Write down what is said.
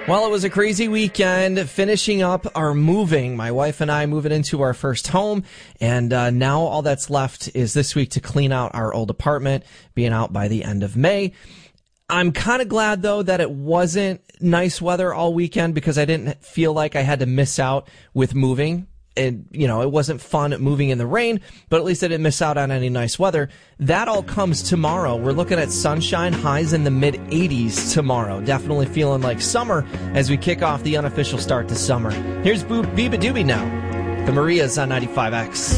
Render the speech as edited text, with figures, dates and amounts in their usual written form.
Well, it was a crazy weekend, finishing up our moving. My wife and I moving into our first home, and now all that's left is this week to clean out our old apartment, being out by the end of May. I'm kind of glad, though, that it wasn't nice weather all weekend because I didn't feel like I had to miss out with moving. And, it wasn't fun moving in the rain, but at least I didn't miss out on any nice weather. That all comes tomorrow. We're looking at sunshine, highs in the mid-80s tomorrow. Definitely feeling like summer as we kick off the unofficial start to summer. Here's Biba Doobie now. The Marias on 95X.